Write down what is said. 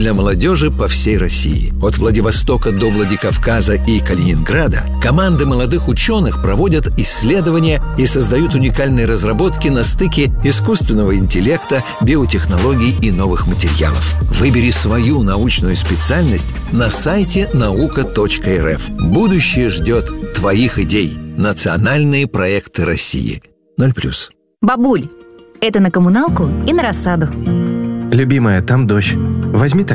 для молодежи по всей России. От Владивостока до Владикавказа и Калининграда команды молодых ученых проводят исследования и создают уникальные разработки на стыке искусственного интеллекта, биотехнологий и новых материалов. Выбери свою научную специальность на сайте nauka.rf. Будущее ждет твоих идей. Национальные проекты России. 0+. Бабуль, это на коммуналку и на рассаду. Любимая, там дождь. Возьми